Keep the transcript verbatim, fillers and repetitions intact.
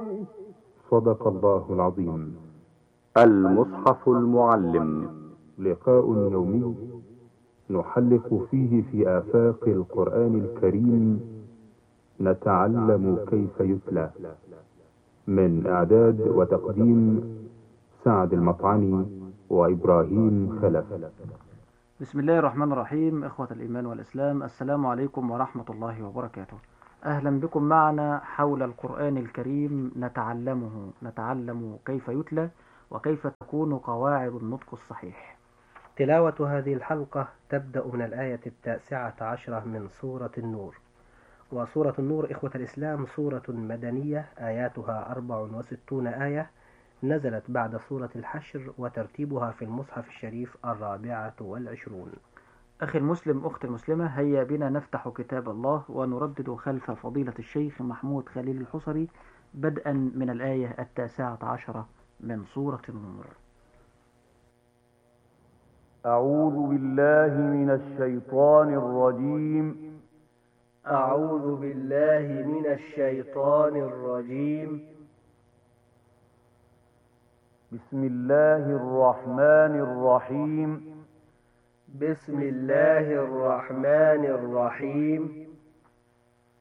صدق الله العظيم. المصحف المعلم. لقاء يومي نحلق فيه في آفاق القرآن الكريم، نتعلم كيف يتلى. من إعداد وتقديم سعد المطعني وإبراهيم خلف. بسم الله الرحمن الرحيم. إخوة الإيمان والإسلام، السلام عليكم ورحمة الله وبركاته. أهلا بكم معنا حول القرآن الكريم، نتعلمه نتعلم كيف يتلى وكيف تكون قواعد النطق الصحيح. تلاوة هذه الحلقة تبدأ من الآية التاسعة عشرة من سورة النور. وسورة النور إخوة الإسلام سورة مدنية، آياتها أربع وستون آية، نزلت بعد سورة الحشر، وترتيبها في المصحف الشريف الرابعة والعشرون. أخي المسلم، أختي المسلمة، هيا بنا نفتح كتاب الله ونردد خلف فضيلة الشيخ محمود خليل الحصري بدءا من الآية التاسعة عشرة من سورة النور. أعوذ بالله من الشيطان الرجيم. أعوذ بالله من الشيطان الرجيم. بسم الله الرحمن الرحيم. بسم الله الرحمن الرحيم.